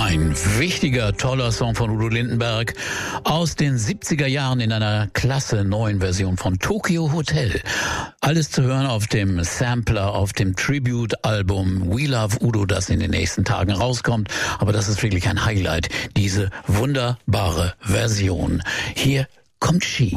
Ein wichtiger, toller Song von Udo Lindenberg aus den 70er Jahren in einer klasse neuen Version von Tokyo Hotel. Alles zu hören auf dem Sampler, auf dem Tribute-Album We Love Udo, das in den nächsten Tagen rauskommt. Aber das ist wirklich ein Highlight, diese wunderbare Version. Hier kommt She.